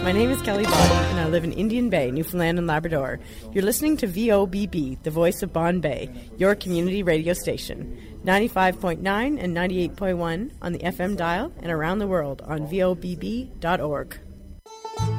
My name is Kelly Body, and I live in Indian Bay, Newfoundland and Labrador. You're listening to VOBB, the voice of Bonn Bay, your community radio station. 95.9 and 98.1 on the FM dial and around the world on VOBB.org.